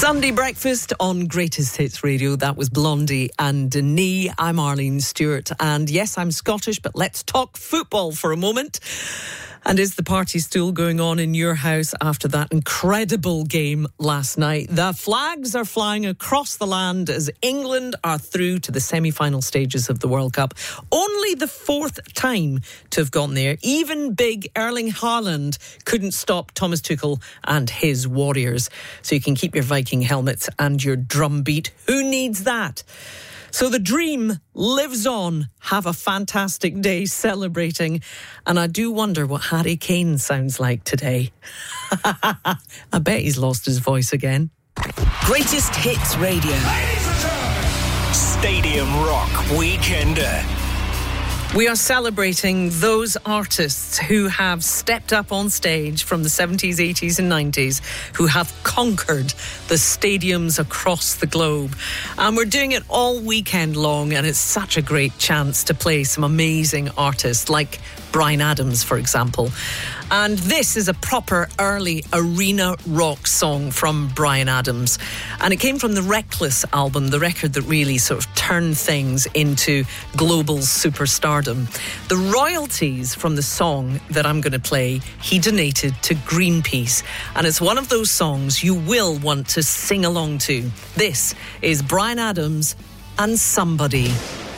Sunday breakfast on Greatest Hits Radio. That was Blondie and Denis. I'm Arlene Stewart. And yes, I'm Scottish, but let's talk football for a moment. And is the party still going on in your house after that incredible game last night? The flags are flying across the land as England are through to the semi-final stages of the World Cup. Only the fourth time to have gone there. Even big Erling Haaland couldn't stop Thomas Tuchel and his Warriors. So you can keep your Viking helmets and your drum beat. Who needs that? So the dream lives on. Have a fantastic day celebrating. And I do wonder what Harry Kane sounds like today. I bet he's lost his voice again. Greatest Hits Radio. Stadium Rock Weekender. We are celebrating those artists who have stepped up on stage from the 70s, 80s and 90s, who have conquered the stadiums across the globe. And we're doing it all weekend long, and it's such a great chance to play some amazing artists like Bryan Adams, for example. And this is a proper early arena rock song from Bryan Adams. And it came from the Reckless album, the record that really sort of turned things into global superstardom. The royalties from the song that I'm going to play, he donated to Greenpeace. And it's one of those songs you will want to sing along to. This is Bryan Adams and Somebody.